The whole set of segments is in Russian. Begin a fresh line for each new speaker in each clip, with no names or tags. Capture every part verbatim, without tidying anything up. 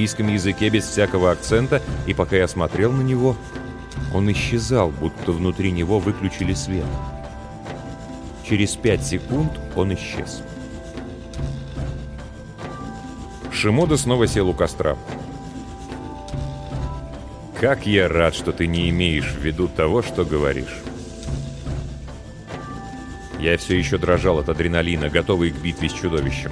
английском языке без всякого акцента, и пока я смотрел на него, он исчезал, будто внутри него выключили свет. Через пять секунд он исчез. Шимода снова сел у костра. «Как я рад, что ты не имеешь в виду того, что говоришь». Я все еще дрожал от адреналина, готовый к битве с чудовищем.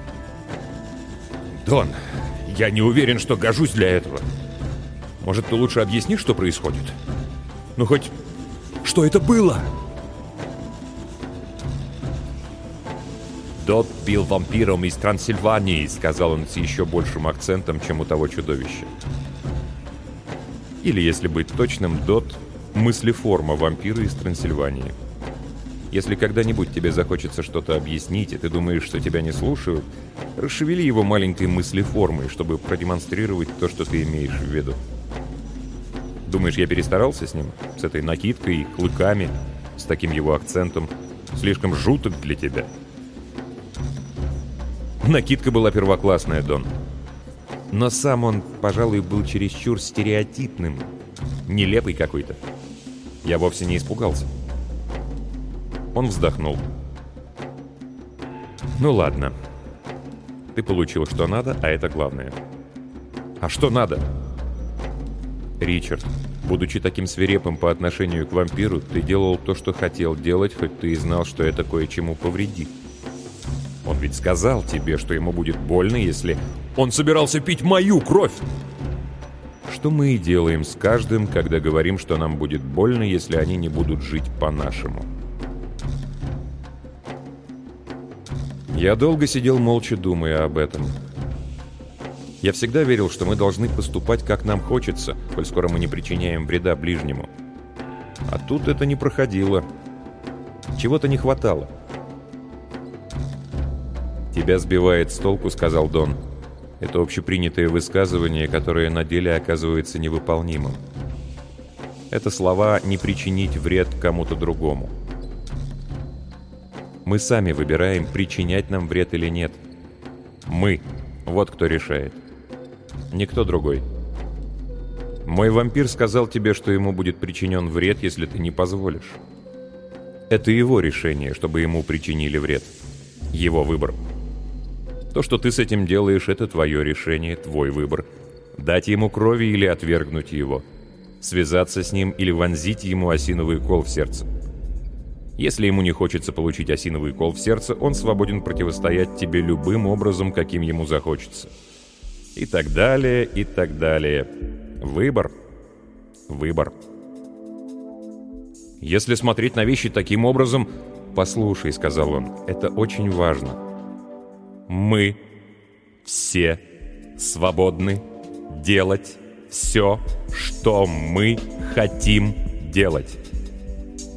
«Дон, я не уверен, что гожусь для этого. Может, ты лучше объяснишь, что происходит? Ну, хоть что это было?» «Дот был вампиром из Трансильвании», — сказал он с еще большим акцентом, чем у того чудовища. Или, если быть точным, Дот — мыслеформа вампира из Трансильвании. Если когда-нибудь тебе захочется что-то объяснить, и ты думаешь, что тебя не слушают, расшевели его маленькой мыслеформой, чтобы продемонстрировать то, что ты имеешь в виду. Думаешь, я перестарался с ним? С этой накидкой и клыками? С таким его акцентом? Слишком жуток для тебя? Накидка была первоклассная, Дон. Но сам он, пожалуй, был чересчур стереотипным. Нелепый какой-то. Я вовсе не испугался. Он вздохнул. «Ну ладно. Ты получил, что надо, а это главное». «А что надо?» «Ричард, будучи таким свирепым по отношению к вампиру, ты делал то, что хотел делать, хоть ты и знал, что это кое-чему повредит. Он ведь сказал тебе, что ему будет больно, если он собирался пить мою кровь!» Что мы и делаем с каждым, когда говорим, что нам будет больно, если они не будут жить по-нашему. Я долго сидел молча, думая об этом. Я всегда верил, что мы должны поступать, как нам хочется, коль скоро мы не причиняем вреда ближнему. А тут это не проходило. Чего-то не хватало. «Тебя сбивает с толку», — сказал Дон. «Это общепринятое высказывание, которое на деле оказывается невыполнимым. Это слова «не причинить вред кому-то другому». Мы сами выбираем, причинять нам вред или нет. Мы. Вот кто решает. Никто другой. Мой вампир сказал тебе, что ему будет причинен вред, если ты не позволишь. Это его решение, чтобы ему причинили вред. Его выбор. То, что ты с этим делаешь, это твое решение, твой выбор. Дать ему крови или отвергнуть его. Связаться с ним или вонзить ему осиновый кол в сердце. Если ему не хочется получить осиновый кол в сердце, он свободен противостоять тебе любым образом, каким ему захочется. И так далее, и так далее. Выбор. Выбор. Если смотреть на вещи таким образом... «Послушай», — сказал он, — «это очень важно. Мы все свободны делать все, что мы хотим делать».